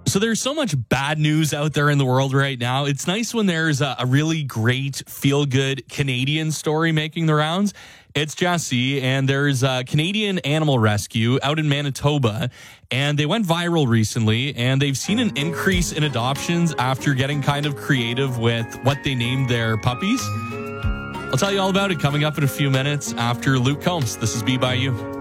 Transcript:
So there's so much bad news out there in the world right now. It's nice when there's a really great, feel-good Canadian story making the rounds. It's Jesse, and there's a Canadian animal rescue out in Manitoba, and they went viral recently, and they've seen an increase in adoptions after getting kind of creative with what they named their puppies. I'll tell you all about it coming up in a few minutes after Luke Combs. This is Be By You.